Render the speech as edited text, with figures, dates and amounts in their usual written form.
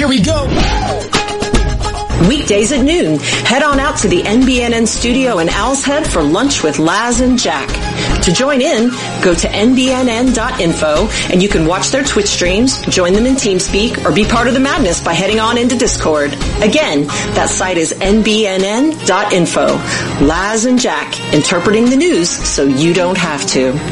Here we go. Weekdays at noon, head on out to the NBNN studio in Owl's Head for lunch with Laz and Jack. To join in, go to nbnn.info and you can watch their Twitch streams, join them in TeamSpeak, or be part of the madness by heading on into Discord. Again, that site is nbnn.info. Laz and Jack, interpreting the news so you don't have to.